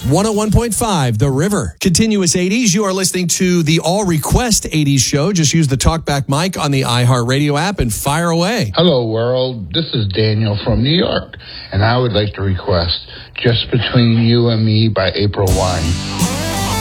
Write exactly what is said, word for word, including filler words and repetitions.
one oh one point five, The River. Continuous eighties. You are listening to the All Request eighties show. Just use the TalkBack mic on the iHeartRadio app and fire away. Hello, world. This is Daniel from New York, and I would like to request Just Between You and Me by April Wine.